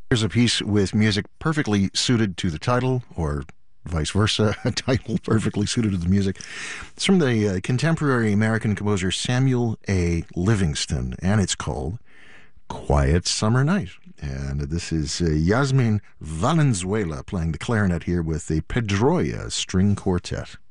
Here's a piece with music perfectly suited to the title, or vice versa, a title perfectly suited to the music. It's from the contemporary American composer Samuel A. Livingston, and it's called Quiet Summer Night. And this is Yasmin Valenzuela playing the clarinet here with the Pedroia String Quartet.